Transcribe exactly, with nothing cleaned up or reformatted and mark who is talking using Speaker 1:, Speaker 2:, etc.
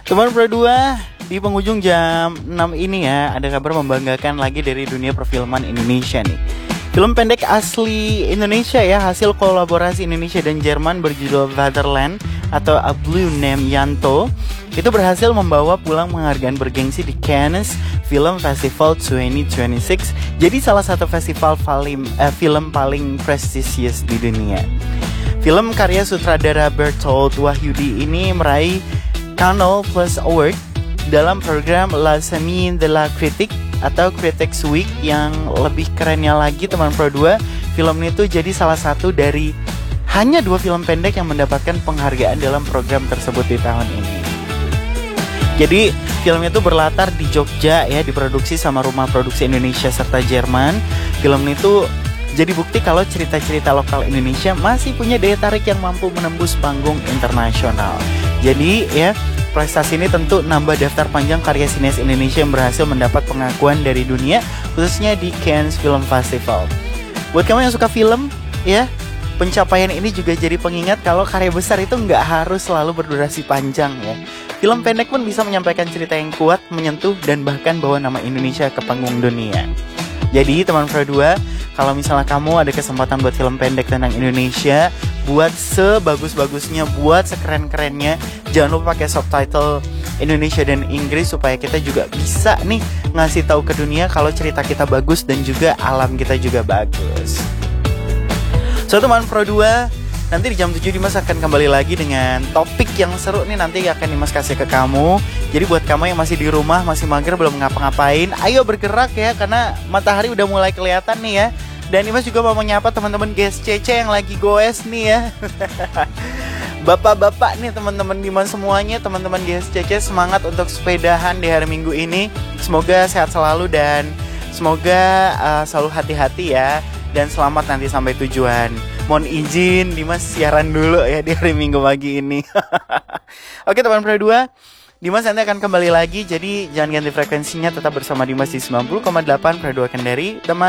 Speaker 1: Teman Pro dua, di penghujung jam enam ini ya, ada kabar membanggakan lagi dari dunia perfilman Indonesia nih. Film pendek asli Indonesia ya, hasil kolaborasi Indonesia dan Jerman berjudul Fatherland atau A Blue Name Yanto, itu berhasil membawa pulang penghargaan bergengsi di Cannes Film Festival dua ribu dua puluh enam. Jadi salah satu festival paling, eh, film paling prestisius di dunia. Film karya sutradara Bertolt Wahyudi ini meraih Cannes Plus Award dalam program La Semaine de la Critique atau Critics Week. Yang lebih kerennya lagi teman Pro dua, film ini tuh jadi salah satu dari hanya dua film pendek yang mendapatkan penghargaan dalam program tersebut di tahun ini. Jadi film itu berlatar di Jogja ya, diproduksi sama Rumah Produksi Indonesia serta Jerman. Film itu jadi bukti kalau cerita-cerita lokal Indonesia masih punya daya tarik yang mampu menembus panggung internasional. Jadi ya, prestasi ini tentu nambah daftar panjang karya sinias Indonesia yang berhasil mendapat pengakuan dari dunia, khususnya di Cannes Film Festival. Buat kamu yang suka film, ya, pencapaian ini juga jadi pengingat kalau karya besar itu nggak harus selalu berdurasi panjang ya. Film pendek pun bisa menyampaikan cerita yang kuat, menyentuh, dan bahkan bawa nama Indonesia ke panggung dunia. Jadi teman Pro dua, kalau misalnya kamu ada kesempatan buat film pendek tentang Indonesia, buat sebagus-bagusnya, buat sekeren-kerennya. Jangan lupa pakai subtitle Indonesia dan Inggris supaya kita juga bisa nih ngasih tahu ke dunia kalau cerita kita bagus dan juga alam kita juga bagus. So teman Pro dua, nanti di jam tujuh Dimas akan kembali lagi dengan topik yang seru nih, nanti akan Dimas kasih ke kamu. Jadi buat kamu yang masih di rumah, masih mager, belum ngapa-ngapain, ayo bergerak ya, karena matahari udah mulai kelihatan nih ya. Dan Dimas juga mau menyapa teman-teman G S C C yang lagi goes nih ya. Bapak-bapak nih teman-teman Dimas semuanya, teman-teman G S C C, semangat untuk sepedahan di hari Minggu ini. Semoga sehat selalu dan semoga uh, selalu hati-hati ya. Dan selamat nanti sampai tujuan. Mohon izin Dimas siaran dulu ya di hari Minggu pagi ini. Oke teman Pro dua, Dimas nanti akan kembali lagi. Jadi jangan ganti frekuensinya, tetap bersama Dimas di sembilan puluh koma delapan Pro dua Kendari. Teman